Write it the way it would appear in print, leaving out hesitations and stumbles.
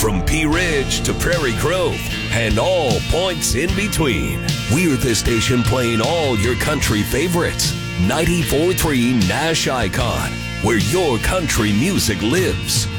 from Pea Ridge to Prairie Grove and all points in between. We're the station playing all your country favorites. 94.3 Nash Icon, where your country music lives.